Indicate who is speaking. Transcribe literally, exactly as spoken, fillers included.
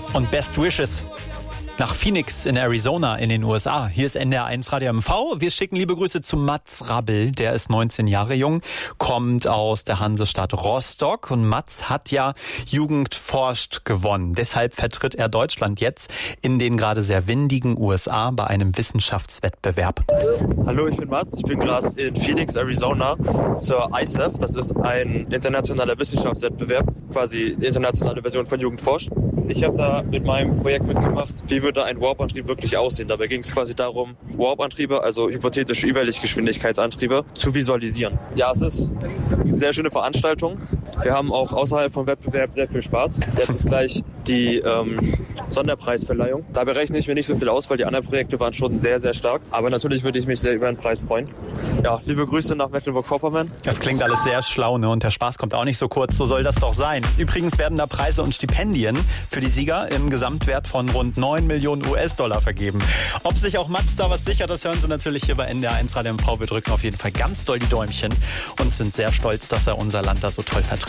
Speaker 1: Und Best Wishes nach Phoenix in Arizona in den U S A. Hier ist N D R eins Radio M V. Wir schicken liebe Grüße zu Mats Rabbel. Der ist neunzehn Jahre jung, kommt aus der Hansestadt Rostock. Und Mats hat ja Jugend forscht gewonnen. Deshalb vertritt er Deutschland jetzt in den gerade sehr windigen U S A bei einem Wissenschaftswettbewerb.
Speaker 2: Hallo, ich bin Mats. Ich bin gerade in Phoenix, Arizona zur I S A F. Das ist ein internationaler Wissenschaftswettbewerb, quasi internationale Version von Jugend forscht. Ich habe da mit meinem Projekt mitgemacht, wie würde ein Warp-Antrieb wirklich aussehen. Dabei ging es quasi darum, Warp-Antriebe, also hypothetische Überlichtgeschwindigkeitsantriebe, zu visualisieren. Ja, es ist eine sehr schöne Veranstaltung. Wir haben auch außerhalb vom Wettbewerb sehr viel Spaß. Jetzt ist gleich die ähm, Sonderpreisverleihung. Da berechne ich mir nicht so viel aus, weil die anderen Projekte waren schon sehr, sehr stark. Aber natürlich würde ich mich sehr über einen Preis freuen. Ja, liebe Grüße nach Mecklenburg-Vorpommern.
Speaker 1: Das klingt alles sehr schlau, ne? Und der Spaß kommt auch nicht so kurz. So soll das doch sein. Übrigens werden da Preise und Stipendien für die Sieger im Gesamtwert von rund neun Millionen U S-Dollar vergeben. Ob sich auch Mats da was sichert, das hören Sie natürlich hier bei N D R eins Radio M V. Wir drücken auf jeden Fall ganz doll die Däumchen und sind sehr stolz, dass er unser Land da so toll vertritt.